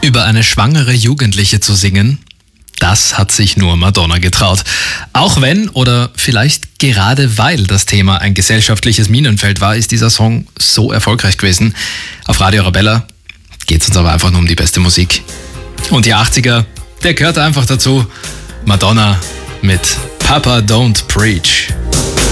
Über eine schwangere Jugendliche zu singen, das hat sich nur Madonna getraut. Auch wenn oder vielleicht gerade weil das Thema ein gesellschaftliches Minenfeld war, ist dieser Song so erfolgreich gewesen. Auf Radio Arabella geht es uns aber einfach nur um die beste Musik. Und die 80er, der gehört einfach dazu. Madonna mit Papa Don't Preach.